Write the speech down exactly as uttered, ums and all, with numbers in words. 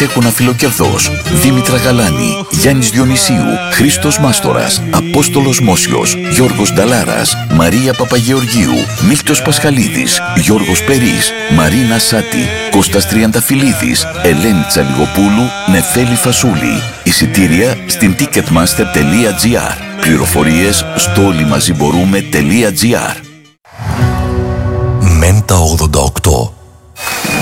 Στέφανα Φιλοκερδός, Δήμητρα Γαλάνη, Γιάννης Διονυσίου, Χρήστος Μάστορας, Απόστολος Μόσιος, Γιώργος Νταλάρας, Μαρία Παπαγεωργίου, Μίλτος Πασχαλίδης, Γιώργος Περής, Μαρίνα Σάτη, Κώστας Τριανταφυλλίδης, Ελένη Τσαλιγοπούλου, Νεφέλη Φασούλη. Εισιτήρια στην ticketmaster τελεία gr. Πληροφορίες στο όλοιμαζιμπορούμε τελεία gr. Μέντα ογδόντα οκτώ.